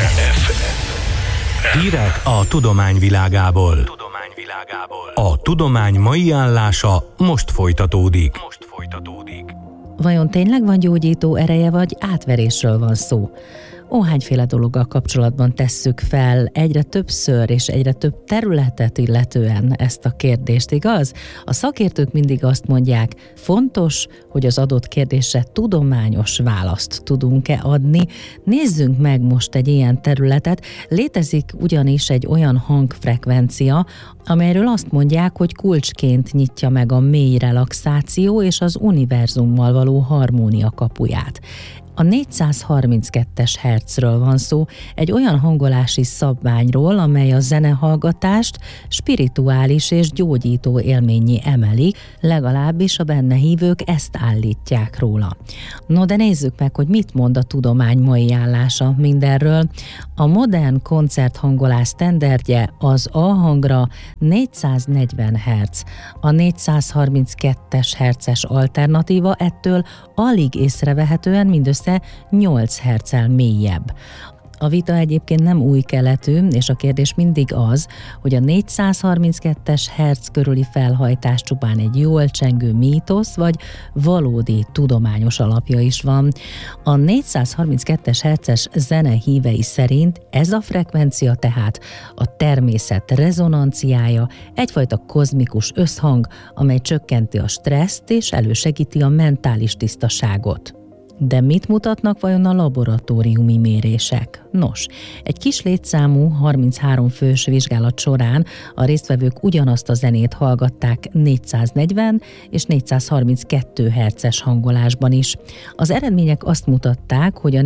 Hírek a tudomány világából. A tudomány mai állása most folytatódik. Vajon tényleg van gyógyító ereje, vagy átverésről van szó? Óhányféle dologgal kapcsolatban tesszük fel egyre többször és egyre több területet illetően ezt a kérdést, igaz? A szakértők mindig azt mondják, fontos, hogy az adott kérdésre tudományos választ tudunk-e adni. Nézzünk meg most egy ilyen területet. Létezik ugyanis egy olyan hangfrekvencia, amelyről azt mondják, hogy kulcsként nyitja meg a mély relaxáció és az univerzummal való harmónia kapuját. A 432-es hertzről van szó, egy olyan hangolási szabványról, amely a zenehallgatást spirituális és gyógyító élménnyé emeli, legalábbis a benne hívők ezt állítják róla. No, de nézzük meg, hogy mit mond a tudomány mai állása mindenről. A modern koncerthangolás sztenderdje az A hangra 440 Hz. A 432-es hertzes alternatíva ettől alig észrevehetően mindössze 8 Hz-el mélyebb. A vita egyébként nem új keletű, és a kérdés mindig az, hogy a 432-es hertz körüli felhajtás csupán egy jól csengő mítosz, vagy valódi tudományos alapja is van. A 432-es hertzes zene hívei szerint ez a frekvencia tehát a természet rezonanciája, egyfajta kozmikus összhang, amely csökkenti a stresszt és elősegíti a mentális tisztaságot. De mit mutatnak vajon a laboratóriumi mérések? Nos, egy kis létszámú 33 fős vizsgálat során a résztvevők ugyanazt a zenét hallgatták 440 és 432 Hz-es hangolásban is. Az eredmények azt mutatták, hogy a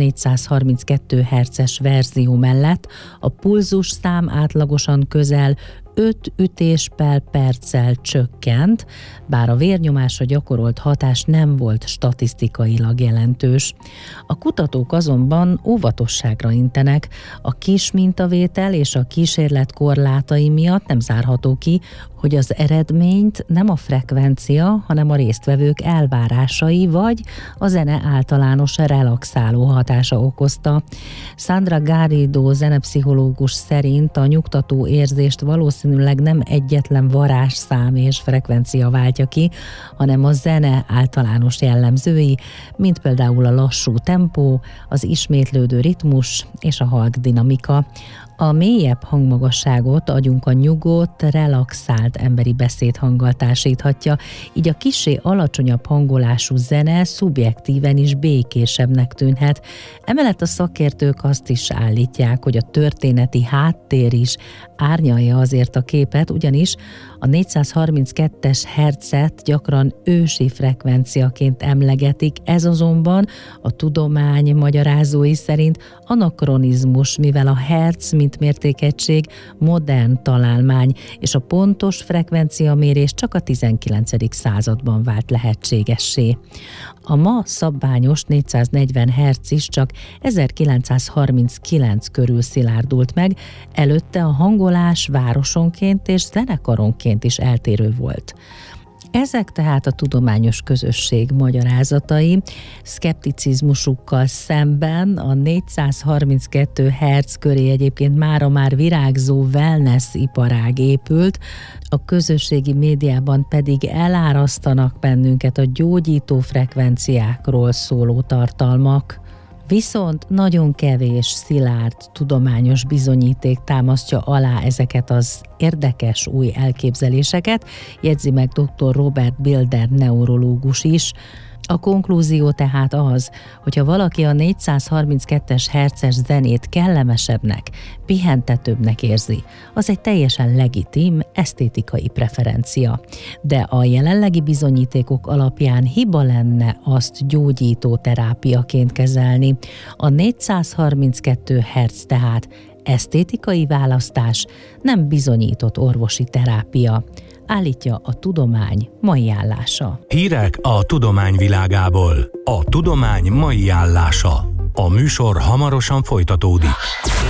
432 Hz-es verzió mellett a pulzus szám átlagosan közel 5 ütés per perccel csökkent, bár a vérnyomásra gyakorolt hatás nem volt statisztikailag jelentős. A kutatók azonban óvatosságra intenek, a kis mintavétel és a kísérlet korlátai miatt nem zárható ki, hogy az eredményt nem a frekvencia, hanem a résztvevők elvárásai vagy a zene általános relaxáló hatása okozta. Sandra Garrido zenepszichológus szerint a nyugtató érzést valószínűleg nem egyetlen varázsszám és frekvencia váltja ki, hanem a zene általános jellemzői, mint például a lassú tempó, az ismétlődő ritmus és a halk dinamika. A mélyebb hangmagasságot agyunk a nyugodt, relaxált emberi beszédhanggal társíthatja, így a kissé alacsonyabb hangolású zene szubjektíven is békésebbnek tűnhet. Emellett a szakértők azt is állítják, hogy a történeti háttér is árnyalja azért a képet, ugyanis a 432-es hertzet gyakran ősi frekvenciaként emlegetik, ez azonban a tudomány magyarázói szerint anakronizmus, mivel a hertz, mint mértékegység modern találmány, és a pontos frekvenciamérés csak a 19. században vált lehetségessé. A ma szabványos 440 Hz is csak 1939 körül szilárdult meg, előtte a hangolás városonként és zenekaronként is eltérő volt. Ezek tehát a tudományos közösség magyarázatai. Szkepticizmusukkal szemben a 432 Hz köré egyébként mára már virágzó wellness iparág épült, a közösségi médiában pedig elárasztanak bennünket a gyógyító frekvenciákról szóló tartalmak. Viszont nagyon kevés szilárd tudományos bizonyíték támasztja alá ezeket az érdekes új elképzeléseket, jegyzi meg dr. Robert Bilder neurológus is. A konklúzió tehát az, hogyha valaki a 432-es hertzes zenét kellemesebbnek, pihentetőbbnek érzi, az egy teljesen legitim, esztétikai preferencia. De a jelenlegi bizonyítékok alapján hiba lenne azt gyógyító terápiaként kezelni. A 432 Hz tehát esztétikai választás, nem bizonyított orvosi terápia, állítja a tudomány mai állása. Hírek a tudomány világából. A tudomány mai állása. A műsor hamarosan folytatódik.